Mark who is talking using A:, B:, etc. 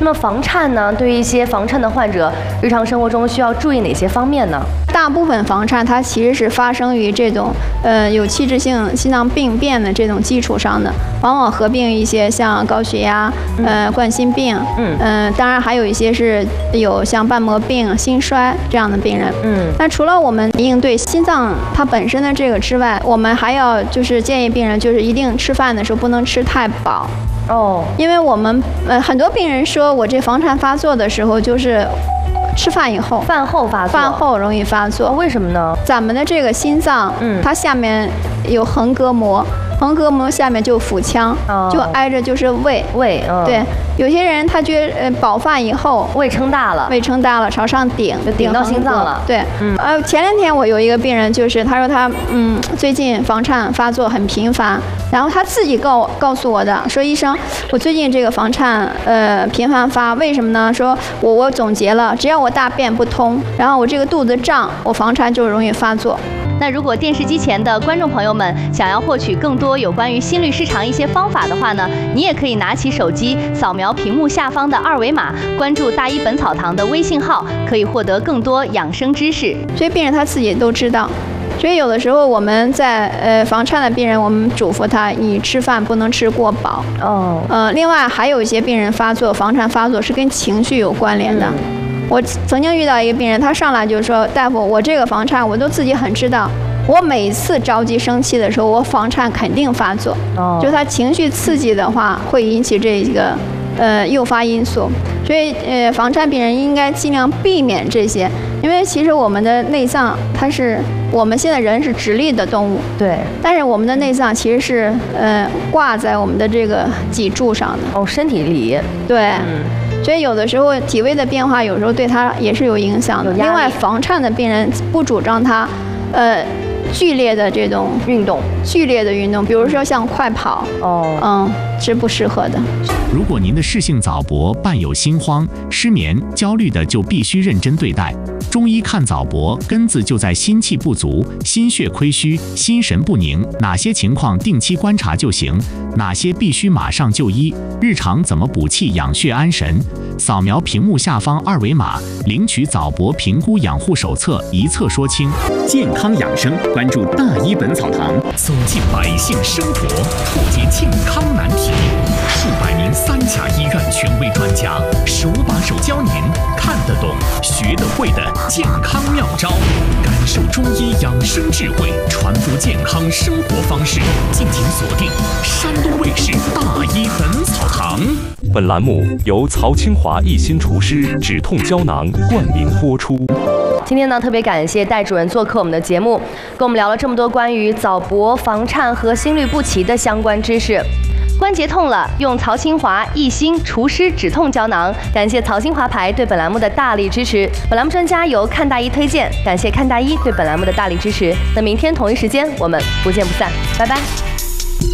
A: 么房颤呢，对于一些房颤的患者，日常生活中需要注意哪些方面呢？
B: 大部分房颤它其实是发生于这种有器质性心脏病变的这种基础上的，往往合并一些像高血压、冠心病，当然还有一些是有像瓣膜病、心衰这样的病人。那除了我们应对心脏它本身的这个之外，我们还要就是建议病人就是一定吃饭的时候不能吃太饱。因为我们很多病人说我这房颤发作的时候就是吃饭以后，
A: 饭后发作，
B: 饭后容易发作，
A: 为什么呢？
B: 咱们的这个心脏，它下面有横膈膜，横膈膜下面就腹腔，就挨着就是胃，对，有些人他觉得饱饭以后
A: 胃撑大了，
B: 朝上顶，
A: 就顶到心脏了。
B: 对，前2天我有一个病人，就是他说他最近房颤发作很频繁，然后他自己告诉我的，说医生，我最近这个房颤频繁发，为什么呢？说我总结了，只要我大便不通，然后我这个肚子胀，我房颤就容易发作。
A: 那如果电视机前的观众朋友们想要获取更多有关于心律失常一些方法的话呢，你也可以拿起手机扫描屏幕下方的2维码，关注大医本草堂的微信号，可以获得更多养生知识。
B: 所以病人他自己都知道。所以有的时候我们在房颤的病人，我们嘱咐他，你吃饭不能吃过饱。另外还有一些病人房颤发作是跟情绪有关联的。我曾经遇到一个病人，他上来就说：“大夫，我这个房颤我都自己很知道，我每次着急生气的时候，我房颤肯定发作。就他情绪刺激的话，会引起这个诱发因素。所以房颤病人应该尽量避免这些，因为其实我们的内脏我们现在人是直立的动物，
A: 对，
B: 但是我们的内脏其实是挂在我们的这个脊柱上的。
A: 身体里，
B: 对。所以有的时候体位的变化，有时候对他也是有影响的。另外，房颤的病人不主张他剧烈的这种运动，比如说像快跑，是不适合的。
C: 如果您的室性早搏伴有心慌、失眠、焦虑的，就必须认真对待。中医看早搏，根子就在心气不足、心血亏虚、心神不宁，哪些情况定期观察就行，哪些必须马上就医。日常怎么补气养血安神？扫描屏幕下方2维码，领取早搏评估养护手册，一册说清。
D: 健康养生，关注大医本草堂，
C: 走进百姓生活，破解健康难题。数百名3甲医院权威专家，手把手教您看得懂、学得会的健康妙招，感受中医养生智慧，传播健康生活方式。敬请锁定山东卫视大医本草堂。
E: 本栏目由曹清华一心除湿止痛胶囊冠名播出。
A: 今天呢，特别感谢戴主任做客我们的节目，跟我们聊了这么多关于早搏、房颤和心律不齐的相关知识。关节痛了，用曹清华一心除湿止痛胶囊。感谢曹清华牌对本栏目的大力支持。本栏目专家由看大医推荐，感谢看大医对本栏目的大力支持。那明天同一时间我们不见不散，拜拜。